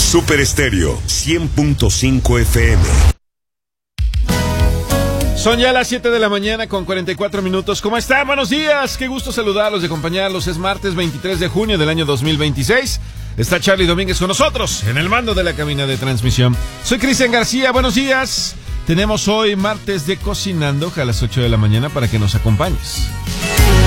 Super Estéreo 100.5 FM. Son ya las 7 de la mañana con 44 minutos. ¿Cómo están? Buenos días. Qué gusto saludarlos y acompañarlos. Es martes 23 de junio del año 2026. Está Charlie Domínguez con nosotros en el mando de la cabina de transmisión. Soy Cristian García. Buenos días. Tenemos hoy martes de Cocinando a las 8 de la mañana para que nos acompañes.